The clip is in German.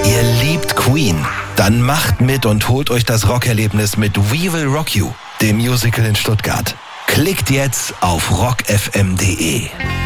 Ihr liebt Queen? Dann macht mit und holt euch das Rockerlebnis mit We Will Rock You, dem Musical in Stuttgart. Klickt jetzt auf rockfm.de.